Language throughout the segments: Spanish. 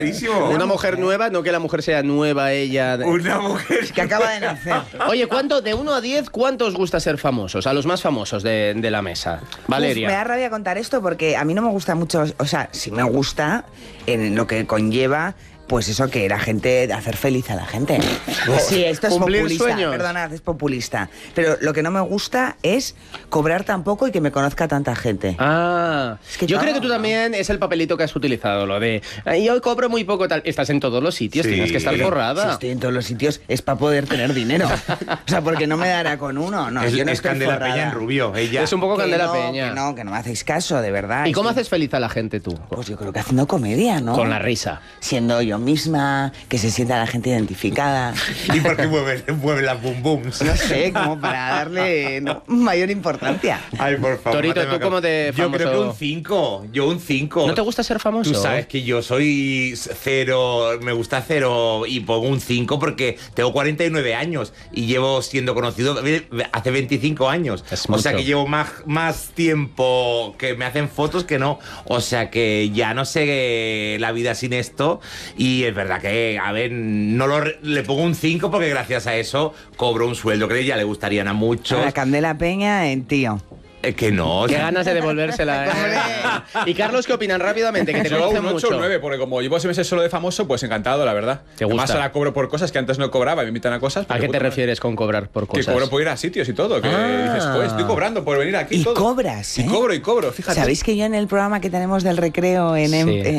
Una mujer nueva, no que la mujer sea nueva ella. Una mujer que acaba de nacer. Oye, de 1 a 10, ¿cuánto os gusta ser famosos? A los más famosos de la mesa. Valeria. Me da rabia contar esto porque a mí no me gusta mucho, o sea, sí me gusta en lo que conlleva, pues eso, que la gente, de hacer feliz a la gente. Sí, esto es populista, sueños. Perdonad, es populista. Pero lo que no me gusta es cobrar tan poco y que me conozca tanta gente. Es que yo creo que tú también es el papelito que has utilizado, lo de yo cobro muy poco, tal. Estás en todos los sitios, tienes que estar forrada. Si estoy en todos los sitios es para poder tener dinero. O sea, porque no me dará con uno. No, yo no es estoy Candela forrada. Peña en rubio, ella. Es un poco Candela Peña. Que no me hacéis caso, de verdad. ¿Y cómo haces feliz a la gente tú? Pues yo creo que haciendo comedia, ¿no? Con la risa. Siendo yo misma, que se sienta la gente identificada. ¿Y por qué mueve las bum bums? No sé, como para darle mayor importancia. Ay, por favor. Torito, ¿tú cómo te famoso? Yo creo que un 5. Yo un 5. ¿No te gusta ser famoso? Tú sabes que yo soy 0, me gusta 0 y pongo un 5 porque tengo 49 años y llevo siendo conocido hace 25 años. O sea que llevo más tiempo que me hacen fotos que no. O sea que ya no sé la vida sin esto y es verdad que, a ver, le pongo un 5 porque gracias a eso cobro un sueldo que ya le gustarían a muchos. A la Candela Peña en tío. Que no. Qué ganas de devolvérsela, ¿eh? Y Carlos, ¿qué opinan rápidamente? Que te conocen un 8 mucho. o 9, porque como llevo 6 meses solo de famoso, pues encantado, la verdad. ¿Te gusta? Además ahora cobro por cosas que antes no cobraba, me invitan a cosas. ¿A qué te refieres con cobrar por cosas? Que cobro por ir a sitios y todo, que dices, pues estoy cobrando por venir aquí y todo. Cobras, ¿eh? Y cobro, fíjate. ¿Sabéis que yo en el programa que tenemos del recreo en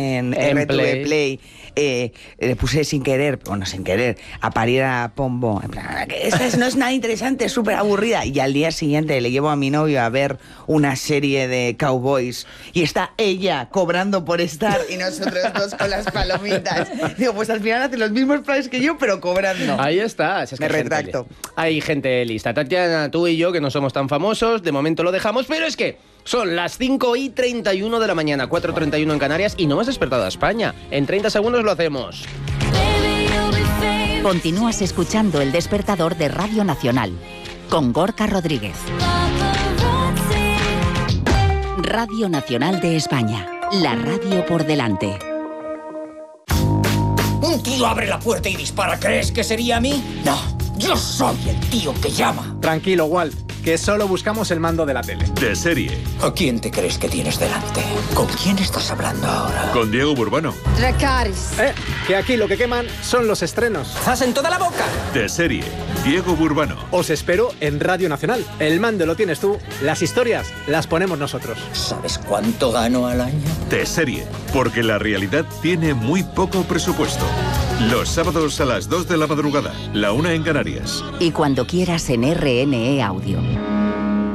RTV Play le puse sin querer, a parir a Pombo? En plan, esta no es nada interesante, es súper aburrida. Y al día siguiente le llevo a mi novio a ver una serie de cowboys y está ella cobrando por estar y nosotros dos con las palomitas. Digo, pues al final hace los mismos planes que yo, pero cobrando. Ahí está. Me retracto. Hay gente lista. Tatiana, tú y yo, que no somos tan famosos, de momento lo dejamos, pero es que son las 5:31 de la mañana, 4:31 en Canarias, y no hemos despertado a España. En 30 segundos lo hacemos. Continúas escuchando El Despertador de Radio Nacional, con Gorka Rodríguez. Radio Nacional de España, la radio por delante. Un tío abre la puerta y dispara. ¿Crees que sería a mí? No, yo soy el tío que llama. Tranquilo, Walt, que solo buscamos el mando de la tele. De serie. ¿A quién te crees que tienes delante? ¿Con quién estás hablando ahora? Con Diego Burbano. Dracarys. Que aquí lo que queman son los estrenos. ¡Zas en toda la boca! De serie. Diego Burbano. Os espero en Radio Nacional. El mando lo tienes tú, las historias las ponemos nosotros. ¿Sabes cuánto gano al año? De serie. Porque la realidad tiene muy poco presupuesto. Los sábados a las 2 de la madrugada, la 1 en Canarias. Y cuando quieras en RNE Audio.